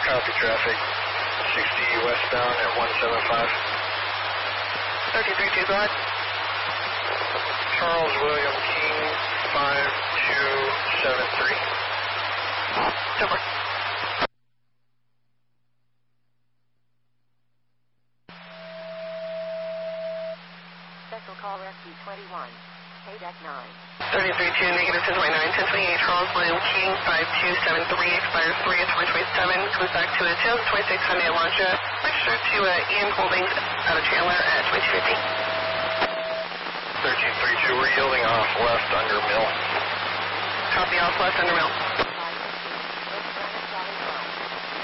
Copy traffic. 60 westbound at 175. 1332, go ahead. Charles William King, 5273. Super. Special call SC21. Payback 9. 1332, negative 1029, 1028, Charles William King, 5273, expires 3 at 2027, comes back to a 2026 Hyundai Elantra, registered to Ian Holdings out of Chandler at 2250. 1332, we're yielding off left under mill. Copy, off left under mill.